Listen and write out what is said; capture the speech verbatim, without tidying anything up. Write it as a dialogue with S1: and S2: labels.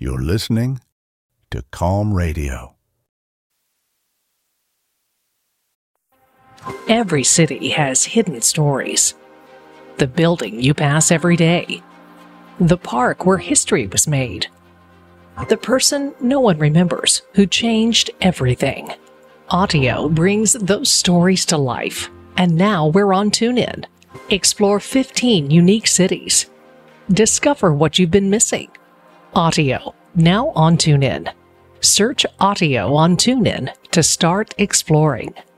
S1: You're listening to Calm Radio.
S2: Every city has hidden stories. The building you pass every day. The park where history was made. The person no one remembers who changed everything. Audio brings those stories to life. And now we're on TuneIn. Explore fifteen unique cities. Discover what you've been missing. Audio, now on TuneIn. Search Audio on TuneIn to start exploring.